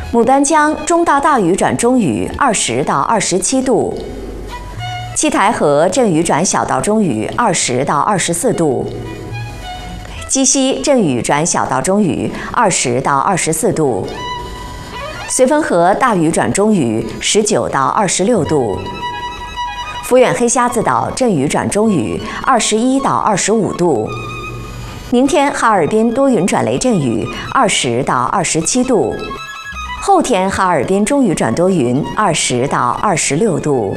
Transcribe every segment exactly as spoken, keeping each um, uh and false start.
牡丹江中到大雨转中雨，二十到二十七度；七台河阵雨转小到中雨，二十到二十四度；鸡西阵雨转小到中雨，二十到二十四度；绥芬河大雨转中雨，十九到二十六度；抚远黑瞎子岛阵雨转中雨，二十一到二十五度。明天哈尔滨多云转雷阵雨，二十到二十七度。后天哈尔滨中雨转多云，二十到二十六度。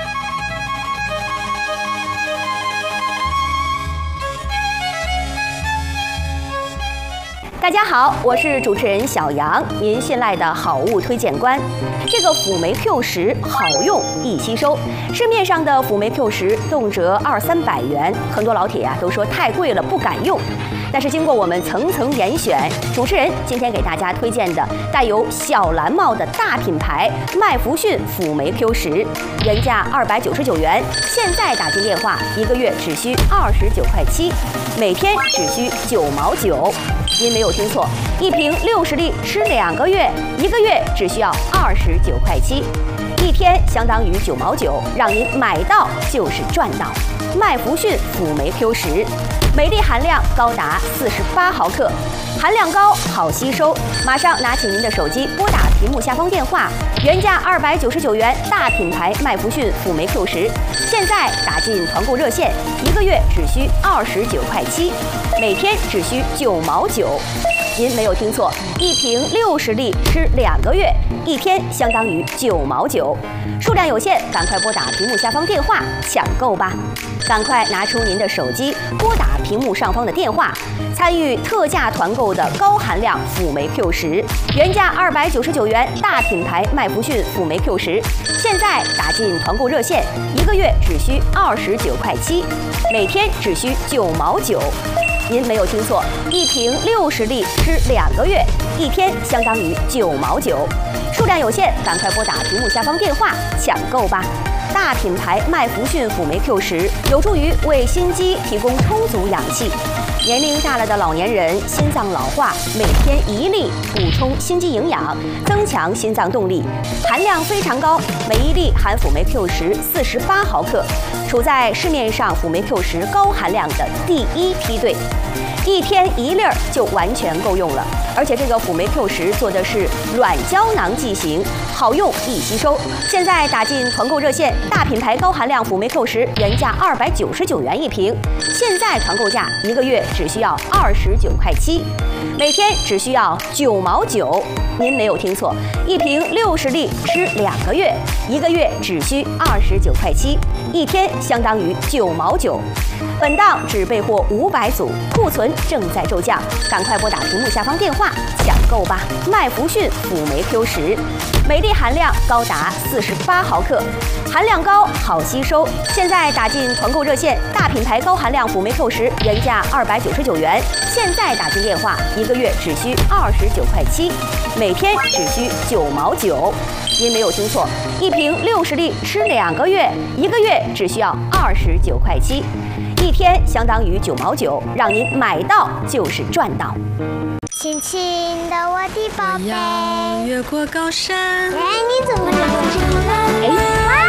大家好，我是主持人小杨，您信赖的好物推荐官。这个辅酶 Q 十好用易吸收，市面上的辅酶 Q 十动辄二三百元，很多老铁呀、啊、都说太贵了不敢用。但是经过我们层层严选，主持人今天给大家推荐的带有小蓝帽的大品牌麦弗逊辅酶 Q 十，原价二百九十九元，现在打进电话一个月只需二十九块七，每天只需九毛九。您没有听错，一瓶六十粒吃两个月，一个月只需要二十九块七，一天相当于九毛九，让您买到就是赚到。麦弗逊辅酶 Q 十。镁粒含量高达四十八毫克，含量高，好吸收。马上拿起您的手机，拨打屏幕下方电话，原价二百九十九元，大品牌麦弗逊辅酶 Q 十，现在打进团购热线，一个月只需二十九块七，每天只需九毛九。您没有听错，一瓶六十粒吃两个月，一天相当于九毛九，数量有限，赶快拨打屏幕下方电话抢购吧！赶快拿出您的手机，拨打屏幕上方的电话，参与特价团购的高含量辅酶 Q 十，原价二百九十九元，大品牌麦弗逊辅酶 Q 十，现在打进团购热线，一个月只需二十九块七，每天只需九毛九。您没有听错，一瓶六十粒吃两个月，一天相当于九毛九，数量有限，赶快拨打屏幕下方电话抢购吧！大品牌麦弗逊辅酶 Q 十有助于为心肌提供充足氧气。年龄大了的老年人心脏老化，每天一粒补充心肌营养，增强心脏动力，含量非常高，每一粒含辅酶 Q 十四十八毫克，处在市面上辅酶 Q 十高含量的第一梯队。一天一粒儿就完全够用了，而且这个辅酶 Q 十做的是软胶囊剂型，好用易吸收。现在打进团购热线，大品牌高含量辅酶 Q 十原价二百九十九元一瓶，现在团购价一个月只需要二十九块七，每天只需要九毛九。您没有听错，一瓶六十粒吃两个月，一个月只需二十九块七，一天相当于九毛九。本档只备货五百组，库存正在骤降，赶快拨打屏幕下方电话抢购吧！麦弗逊辅酶 Q 十，镁粒含量高达四十八毫克，含量高，好吸收。现在打进团购热线，大品牌高含量辅酶 Q 十原价二百九十九元，现在打进电话，一个月只需二十九块七，每天只需九毛九。您没有听错，一瓶六十粒吃两个月，一个月只需要二十九块七，一天相当于九毛九，让您买到就是赚到。 亲亲的我的宝贝， 越过高山。 哎，你怎么知道这个？ 哎。